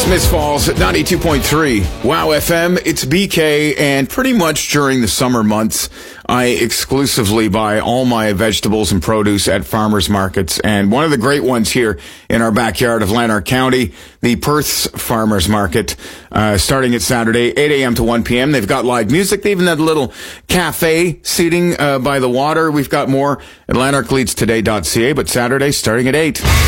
Smith Falls at 92.3 Wow FM. It's BK, and pretty much during the summer months, I exclusively buy all my vegetables and produce at farmers markets. And one of the great ones here in our backyard of Lanark County, the Perth's Farmers Market, starting at Saturday, 8 a.m. to 1 p.m. They've got live music. They even had a little cafe seating by the water. We've got more at lanarkleadstoday.ca, but Saturday starting at 8.